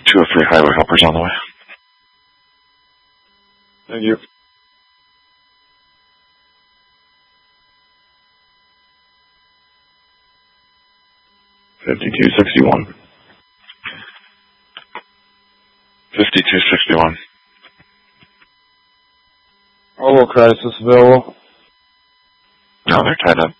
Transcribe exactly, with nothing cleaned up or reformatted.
two oh three highway helpers on the way. Thank you. fifty-two sixty-one. fifty-two sixty-one. All crisis available. No, they're tied up.